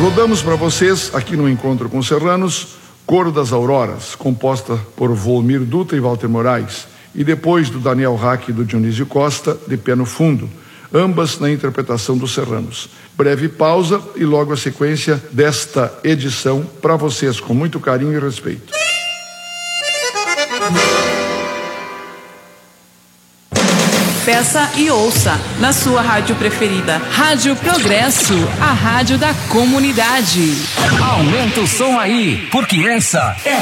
Rodamos para vocês, aqui no Encontro com Serranos, Coro das Auroras, composta por Volmir Dutra e Walter Moraes, e depois do Daniel Hack e do Dionísio Costa, De Pé no Fundo, ambas na interpretação dos Serranos. Breve pausa e logo a sequência desta edição para vocês, com muito carinho e respeito. Peça e ouça na sua rádio preferida. Rádio Progresso, a rádio da comunidade. Aumenta o som aí, porque essa é